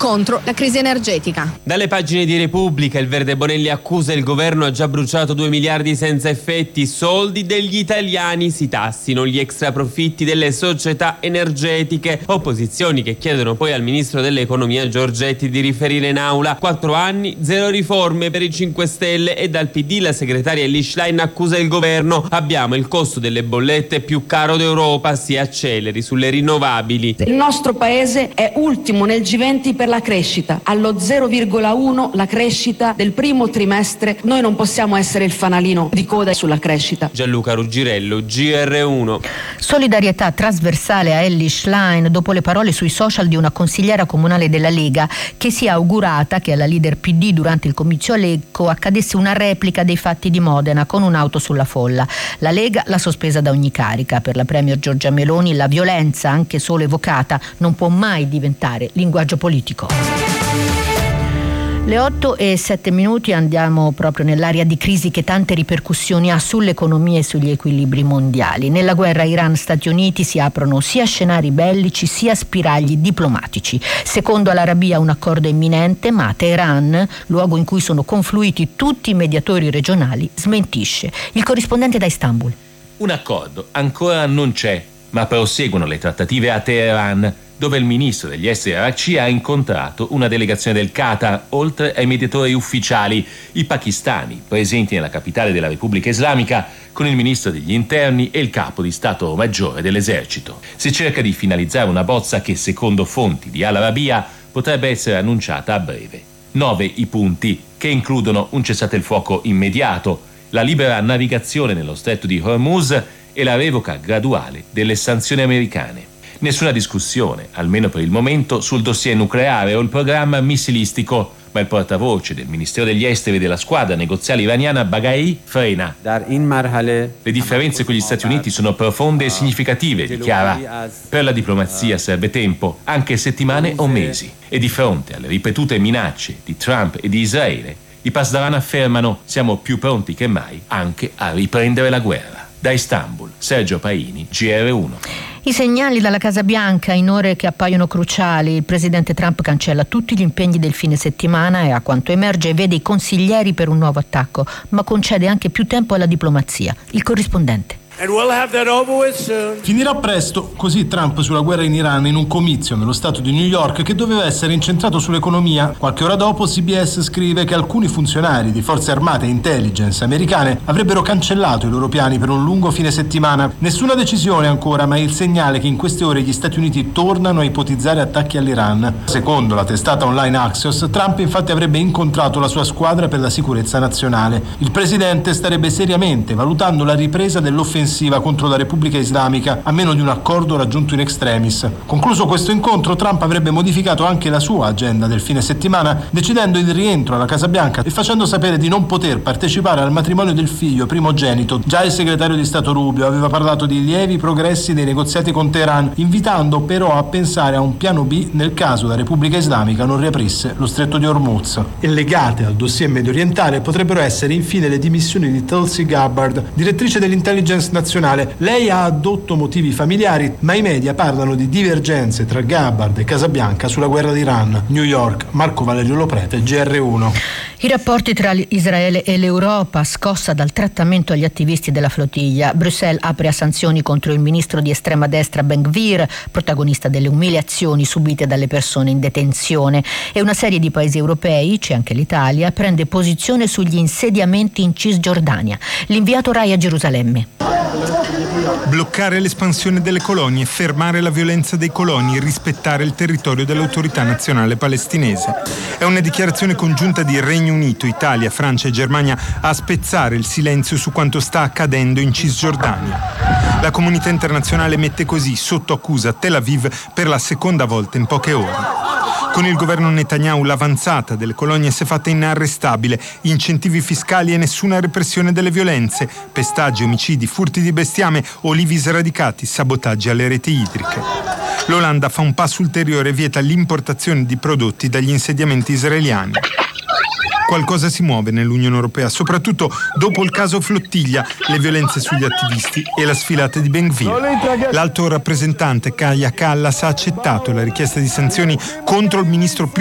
contro la crisi energetica. Dalle pagine di Repubblica, il Verde Bonelli accusa il governo ha già bruciato 2 miliardi senza effetti, soldi degli italiani, si tassino gli extraprofitti delle società energetiche. Opposizioni che chiedono poi al ministro dell'economia Giorgetti di riferire in aula. 4 anni, 0 riforme per i 5 Stelle e dal PD la segretaria Elly Schlein accusa il governo. Abbiamo il costo delle bollette più caro d'Europa, si acceleri sulle rinnovabili. Il nostro paese è ultimo nel G20 per la crescita, allo 0,1 la crescita del primo trimestre. Noi non possiamo essere il fanalino di coda sulla crescita. Gianluca Ruggirello, GR1. Solidarietà trasversale a Elly Schlein dopo le parole sui social di una consigliera comunale della Lega che si è augurata che alla leader PD durante il comizio a Lecco accadesse una replica dei fatti di Modena con un'auto sulla folla. La Lega l'ha sospesa da ogni carica. Per la premier Giorgia Meloni la violenza, anche solo evocata, non può mai diventare linguaggio politico. Le 8:07 andiamo proprio nell'area di crisi che tante ripercussioni ha sull'economia e sugli equilibri mondiali. Nella guerra Iran-Stati Uniti si aprono sia scenari bellici sia spiragli diplomatici. Secondo Al-Arabia un accordo è imminente, ma Teheran, luogo in cui sono confluiti tutti i mediatori regionali, smentisce. Il corrispondente da Istanbul. Un accordo ancora non c'è, ma proseguono le trattative a Teheran, dove il ministro degli esteri Araghchi ha incontrato una delegazione del Qatar, oltre ai mediatori ufficiali, i pakistani, presenti nella capitale della Repubblica Islamica, con il ministro degli interni e il capo di Stato Maggiore dell'esercito. Si cerca di finalizzare una bozza che, secondo fonti di Al-Arabia, potrebbe essere annunciata a breve. 9 i punti, che includono un cessate il fuoco immediato, la libera navigazione nello stretto di Hormuz e la revoca graduale delle sanzioni americane. Nessuna discussione, almeno per il momento, sul dossier nucleare o il programma missilistico, ma il portavoce del Ministero degli Esteri della squadra negoziale iraniana Baghai frena. Le differenze con gli Stati Uniti sono profonde e significative, dichiara. Per la diplomazia serve tempo, anche settimane o mesi. E di fronte alle ripetute minacce di Trump e di Israele, i Pasdaran affermano: siamo più pronti che mai anche a riprendere la guerra. Da Istanbul, Sergio Paini, GR1. I segnali dalla Casa Bianca in ore che appaiono cruciali. Il presidente Trump cancella tutti gli impegni del fine settimana e, a quanto emerge, vede i consiglieri per un nuovo attacco, ma concede anche più tempo alla diplomazia. Il corrispondente. Finirà presto, così Trump sulla guerra in Iran in un comizio nello stato di New York che doveva essere incentrato sull'economia. Qualche ora dopo CBS scrive che alcuni funzionari di forze armate e intelligence americane avrebbero cancellato i loro piani per un lungo fine settimana. Nessuna decisione ancora, ma il segnale che in queste ore gli Stati Uniti tornano a ipotizzare attacchi all'Iran. Secondo la testata online Axios, Trump infatti avrebbe incontrato la sua squadra per la sicurezza nazionale. Il presidente starebbe seriamente valutando la ripresa dell'offensiva contro la Repubblica Islamica, a meno di un accordo raggiunto in extremis. Concluso questo incontro, Trump avrebbe modificato anche la sua agenda del fine settimana, decidendo il rientro alla Casa Bianca e facendo sapere di non poter partecipare al matrimonio del figlio primogenito. Già il segretario di Stato Rubio aveva parlato di lievi progressi nei negoziati con Teheran, invitando però a pensare a un piano B nel caso la Repubblica Islamica non riaprisse lo stretto di Hormuz. E legate al dossier medio orientale potrebbero essere infine le dimissioni di Tulsi Gabbard, direttrice dell'intelligence nazionale. Lei ha addotto motivi familiari, ma i media parlano di divergenze tra Gabbard e Casabianca sulla guerra d'Iran. New York, Marco Valerio Loprete, GR1. I rapporti tra Israele e l'Europa, scossa dal trattamento agli attivisti della flottiglia. Bruxelles apre a sanzioni contro il ministro di estrema destra Ben-Gvir, protagonista delle umiliazioni subite dalle persone in detenzione. E una serie di paesi europei, c'è anche l'Italia, prende posizione sugli insediamenti in Cisgiordania. L'inviato Rai a Gerusalemme. Bloccare l'espansione delle colonie, fermare la violenza dei coloni, rispettare il territorio dell'autorità nazionale palestinese. È una dichiarazione congiunta di Regno Unito, Italia, Francia e Germania a spezzare il silenzio su quanto sta accadendo in Cisgiordania. La comunità internazionale mette così sotto accusa Tel Aviv per la seconda volta in poche ore. Con il governo Netanyahu l'avanzata delle colonie si è fatta inarrestabile, incentivi fiscali e nessuna repressione delle violenze, pestaggi, omicidi, furti di bestiame, olivi sradicati, sabotaggi alle reti idriche. L'Olanda fa un passo ulteriore e vieta l'importazione di prodotti dagli insediamenti israeliani. Qualcosa si muove nell'Unione Europea, soprattutto dopo il caso Flottiglia, le violenze sugli attivisti e la sfilata di Ben-Gvir. L'alto rappresentante Kaja Kallas ha accettato la richiesta di sanzioni contro il ministro